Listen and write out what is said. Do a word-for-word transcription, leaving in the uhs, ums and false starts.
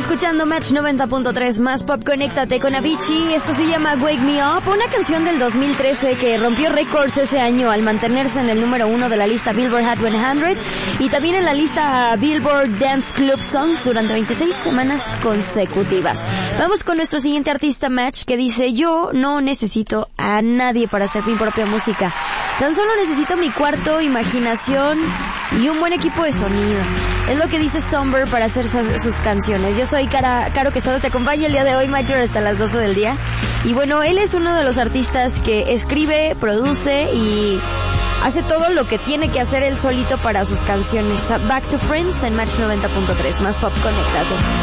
escuchando Match noventa punto tres, más pop, conéctate con Avicii. Esto se llama Wake Me Up, una canción del dos mil trece que rompió récords ese año al mantenerse en el número uno de la lista Billboard Hot cien y también en la lista Billboard Dance Club Songs durante veintiséis semanas consecutivas. Vamos con nuestro siguiente artista, Match, que dice: yo no necesito a nadie para hacer mi propia música. Tan solo necesito mi cuarto, imaginación y un buen equipo de sonido. Es lo que dice Somber para hacer sus canciones. Yo soy Cara, Caro Quesada, te acompaño el día de hoy, Major, hasta las doce del día. Y bueno, él es uno de los artistas que escribe, produce y hace todo lo que tiene que hacer él solito para sus canciones. Back to Friends en Match noventa punto tres, más pop, conéctate.